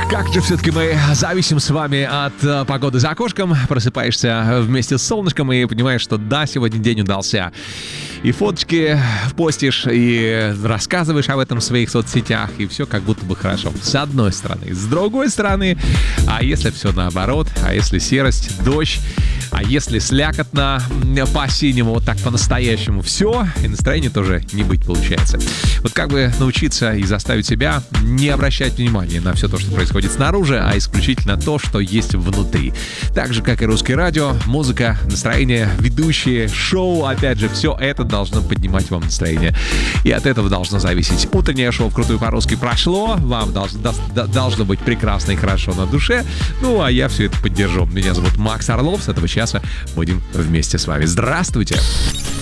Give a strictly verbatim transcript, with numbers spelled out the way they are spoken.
Как же все-таки мы зависим с вами от э, погоды за окошком. Просыпаешься вместе с солнышком и понимаешь, что да, сегодня день удался. И фоточки постишь, и рассказываешь об этом в своих соцсетях, и все как будто бы хорошо. С одной стороны. С другой стороны, а если все наоборот, а если серость, дождь, а если слякотно по-осеннему, вот так по-настоящему, все, и настроение тоже не быть получается. Вот как бы научиться и заставить себя не обращать внимания на все то, что происходит снаружи, а исключительно то, что есть внутри. Так же, как и русское радио, музыка, настроение, ведущие, шоу, опять же, все это должно поднимать вам настроение. И от этого должно зависеть. Утреннее шоу «Вкрутую по-русски» прошло, вам должно, должно быть прекрасно и хорошо на душе. Ну, а я все это поддержу. Меня зовут Макс Орлов, с этого часа будем вместе с вами. Здравствуйте!